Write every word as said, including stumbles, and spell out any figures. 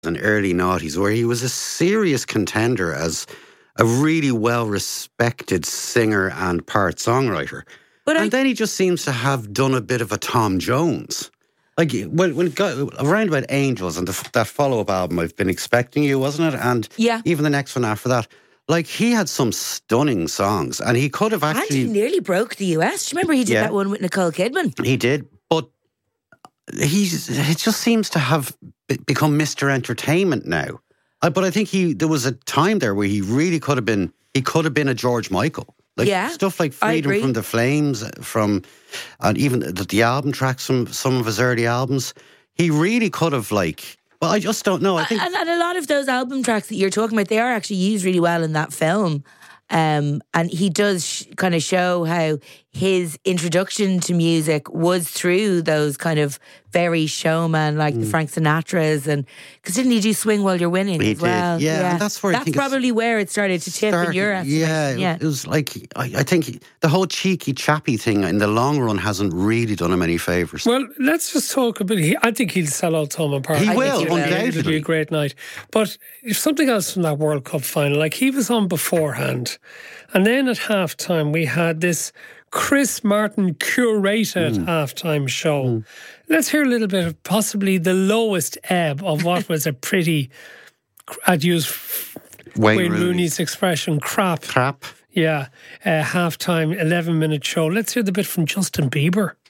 and early noughties, where he was a serious contender as a really well-respected singer and part songwriter. But and I, then he just seems to have done a bit of a Tom Jones. Like, when, when it got around about Angels and the, that follow-up album, I've Been Expecting You, wasn't it? And yeah. even the next one after that. Like, he had some stunning songs, and he could have actually... And he nearly broke the U S. Do you remember he did yeah. that one with Nicole Kidman? He did, but he's it just seems to have become Mister Entertainment now. Uh, but I think he there was a time there where he really could have been... He could have been a George Michael. Like, yeah, stuff like Freedom from the Flames, from and even the, the album tracks from some of his early albums. He really could have, like... Well, I just don't know. I think, and, and a lot of those album tracks that you're talking about, they are actually used really well in that film. Um, and he does sh- kind of show how his introduction to music was through those kind of very showman, like mm. the Frank Sinatras, and because didn't he do Swing While You're Winning he as well? Did. Yeah, yeah. And that's where that's I think probably where it started to tip started, in your estimation. Yeah, yeah, it was like I, I think he, the whole cheeky chappy thing in the long run hasn't really done him any favours. Well, let's just talk a bit. He, I think he'll sell out Thomond Park. He I will, it'll, undoubtedly. It'll be a great night. But if something else from that World Cup final, like he was on beforehand, and then at half time we had this Chris Martin curated mm. halftime show. Mm. Let's hear a little bit of possibly the lowest ebb of what was a pretty, I'd use Wayne, Wayne Rooney. Rooney's expression, crap. Crap. Yeah, uh, halftime, eleven minute show. Let's hear the bit from Justin Bieber.